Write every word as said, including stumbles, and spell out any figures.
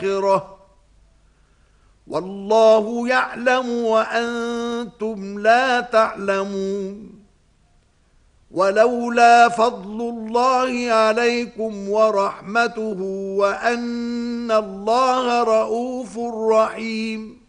الآخرة والله يعلم وأنتم لا تعلمون ولولا فضل الله عليكم ورحمته وأن الله رؤوف رحيم